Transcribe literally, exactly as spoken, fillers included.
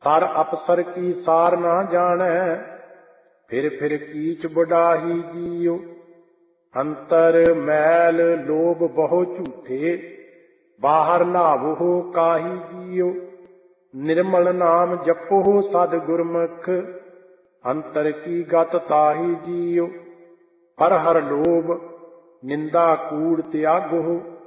Sir ਅਪਸਰ ਕੀ ਸਾਰ ਨਾ ਜਾਣੈ, ਫਿਰ ਫਿਰ ਕੀਚ ਬੁਢਾਹੀ ਜੀਉ। ਅੰਤਰ ਮੈਲ ਲੋਭ ਬਹੁ ਝੂਠੇ, ਬਾਹਰ ਨਾਵਹੁ ਕਾਹੀ ਜੀਉ। ਨਿਰਮਲ ਨਾਮ ਜਪਹੁ ਸਦ ਗੁਰਮੁਖ, ਅੰਤਰ ਕੀ ਗਤ ਤਾਹੀ ਜੀਉ। ਪਰ ਹਰ ਲੋਭ ਨਿੰਦਾ ਕੂੜ ਤਿਆਗਹੁ,